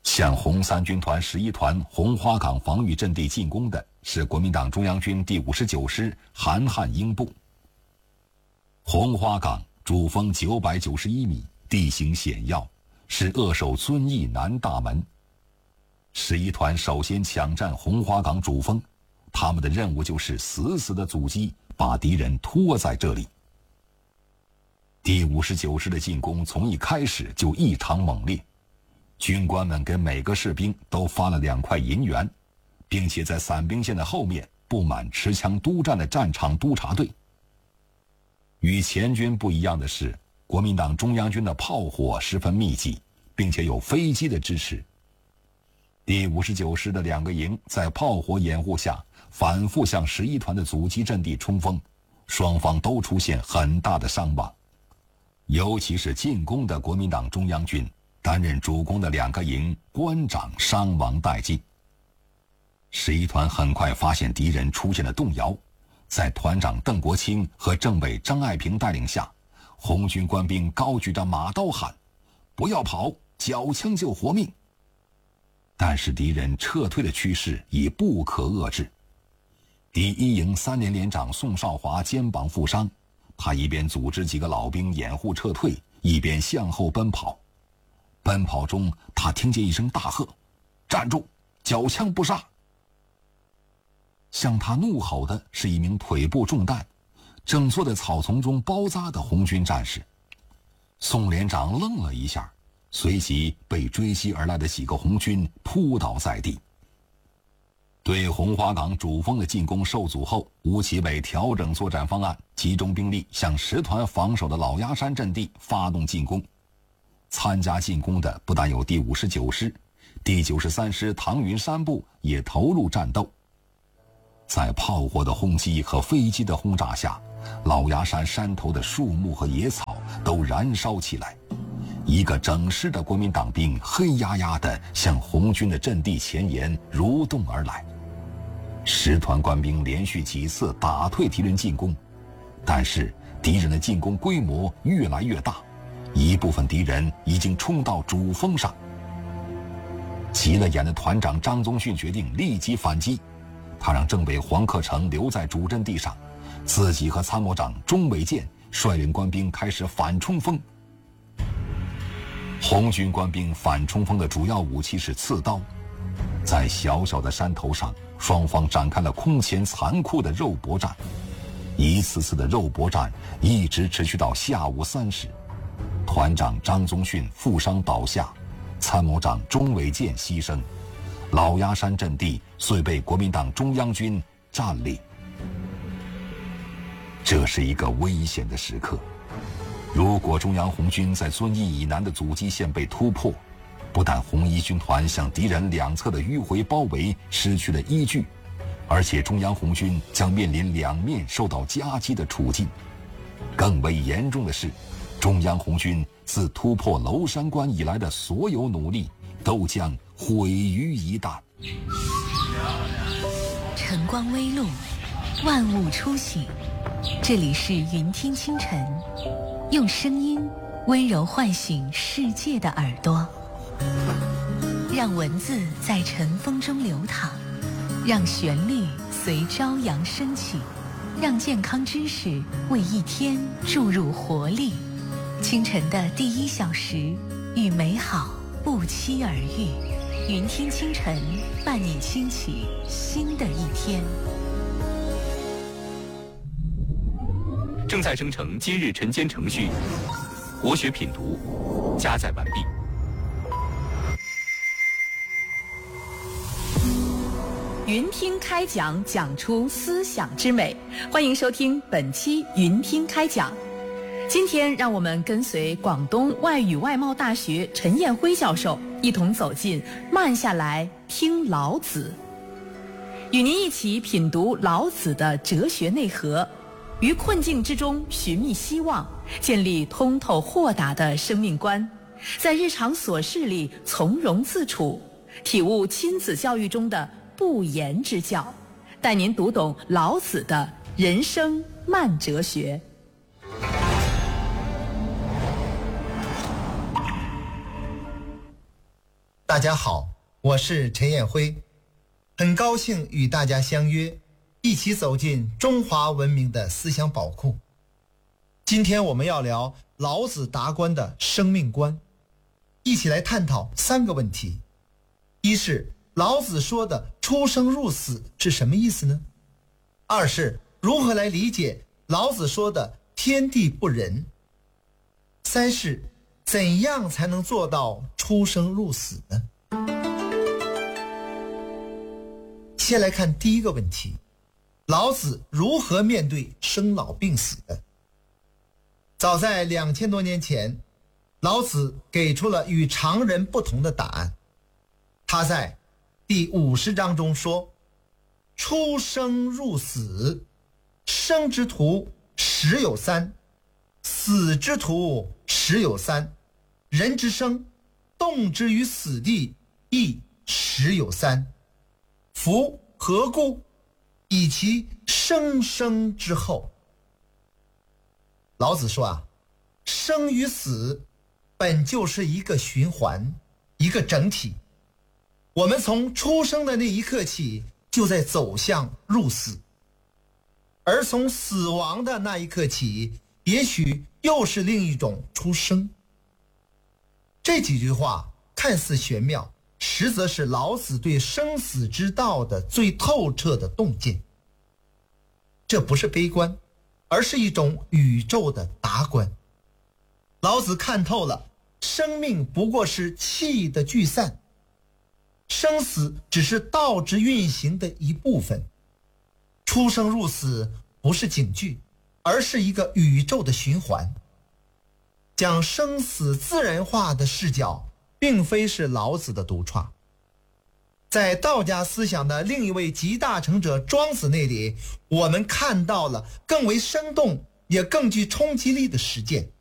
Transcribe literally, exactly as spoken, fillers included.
向红三军团十一团红花岗防御阵地进攻的是国民党中央军第五十九师韩汉英部。红花岗主峰九百九十一米，地形险要，是扼守遵义南大门。十一团首先抢占红花岗主峰，他们的任务就是死死地阻击，把敌人拖在这里。第五十九师的进攻从一开始就异常猛烈，军官们给每个士兵都发了两块银元，并且在散兵线的后面布满持枪督战的战场督察队。与前军不一样的是，国民党中央军的炮火十分密集，并且有飞机的支持。第五十九师的两个营在炮火掩护下反复向十一团的阻击阵地冲锋，双方都出现很大的伤亡。尤其是进攻的国民党中央军，担任主攻的两个营官长伤亡殆尽。十一团很快发现敌人出现了动摇，在团长邓国清和政委张爱萍带领下，红军官兵高举着马刀喊：“不要跑，缴枪救活命！”但是敌人撤退的趋势已不可遏制。第一营三连连长宋少华肩膀负伤，他一边组织几个老兵掩护撤退，一边向后奔跑。奔跑中，他听见一声大喝：“站住！缴枪不杀！”向他怒吼的是一名腿部中弹、正坐在草丛中包扎的红军战士。宋连长愣了一下，随即被追击而来的几个红军扑倒在地。对红花岗主峰的进攻受阻后，吴奇伟调整作战方案，集中兵力向十团防守的老鸭山阵地发动进攻。参加进攻的不但有第五十九师，第九十三师唐云山部也投入战斗。在炮火的轰击和飞机的轰炸下，老鸭山山头的树木和野草都燃烧起来。一个整师的国民党兵黑压压地向红军的阵地前沿蠕动而来。十团官兵连续几次打退敌人进攻，但是敌人的进攻规模越来越大，一部分敌人已经冲到主峰上。急了眼的团长张宗逊决定立即反击，他让政委黄克诚留在主阵地上，自己和参谋长钟伟健率领官兵开始反冲锋。红军官兵反冲锋的主要武器是刺刀，在小小的山头上，双方展开了空前残酷的肉搏战。一次次的肉搏战一直持续到下午三时，团长张宗逊负伤倒下，参谋长钟伟健牺牲，老鸭山阵地遂被国民党中央军占领。这是一个危险的时刻，如果中央红军在遵义以南的阻击线被突破，不但红一军团向敌人两侧的迂回包围失去了依据，而且中央红军将面临两面受到夹击的处境。更为严重的是，中央红军自突破娄山关以来的所有努力都将毁于一旦。 晨光微露，万物初醒，这里是云听清晨，用声音温柔唤醒世界的耳朵，让文字在晨风中流淌，让旋律随朝阳升起，让健康知识为一天注入活力。清晨的第一小时，与美好不期而遇。云听清晨，伴你轻启新的一天。 正在生成今日晨间程序，国学品读加载完毕。 云听开讲，讲出思想之美。欢迎收听本期云听开讲。今天让我们跟随广东外语外贸大学陈彦辉教授一同走进慢下来听老子，与您一起品读老子的哲学内核，于困境之中寻觅希望，建立通透豁达的生命观，在日常琐事里从容自处，体悟亲子教育中的不言之教，带您读懂老子的人生慢哲学。 大家好，我是陈彦辉，很高兴与大家相约，一起走进中华文明的思想宝库。今天我们要聊老子达观的生命观，一起来探讨三个问题。一是老子说的出生入死是什么意思呢？二是如何来理解老子说的天地不仁？三是怎样才能做到出生入死呢？先来看第一个问题，老子如何面对生老病死的？早在两千多年前，老子给出了与常人不同的答案。他在第五十章中说：出生入死，生之徒十有三，死之徒十有三，人之生，动之于死地，亦十有三。夫何故？以其生生之后。老子说啊，生与死本就是一个循环，一个整体。我们从出生的那一刻起，就在走向入死，而从死亡的那一刻起，也许又是另一种出生。这几句话看似玄妙，实则是老子对生死之道的最透彻的洞见。这不是悲观，而是一种宇宙的达观。老子看透了生命不过是气的聚散，生死只是道之运行的一部分。出生入死不是警句，而是一个宇宙的循环。将生死自然化的视角并非是老子的独创，在道家思想的另一位集大成者庄子那里，我们看到了更为生动也更具冲击力的实践。